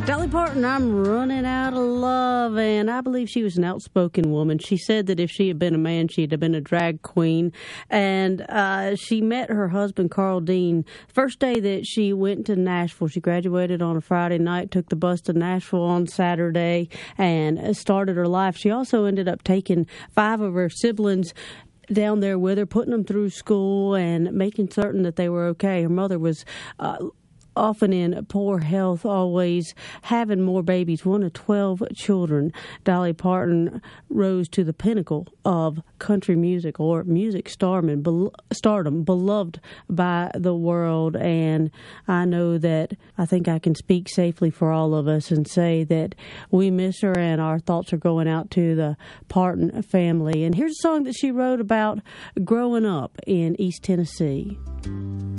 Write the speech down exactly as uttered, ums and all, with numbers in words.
Dolly Parton, I'm running out of love, and I believe she was an outspoken woman. She said that if she had been a man, she'd have been a drag queen, and uh, she met her husband, Carl Dean, first day that she went to Nashville. She graduated on a Friday night, took the bus to Nashville on Saturday, and started her life. She also ended up taking five of her siblings down there with her, putting them through school and making certain that they were okay. Her mother was uh, often in poor health, always having more babies, one of twelve children. Dolly Parton rose to the pinnacle of country music or music stardom, stardom, beloved by the world. And I know that I think I can speak safely for all of us and say that we miss her, and our thoughts are going out to the Parton family. And here's a song that she wrote about growing up in East Tennessee.